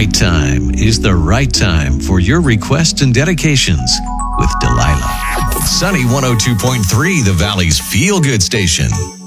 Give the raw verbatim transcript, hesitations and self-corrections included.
right time is the right time for your requests and dedications with Delilah. Sunny one oh two point three, the Valley's feel-good station.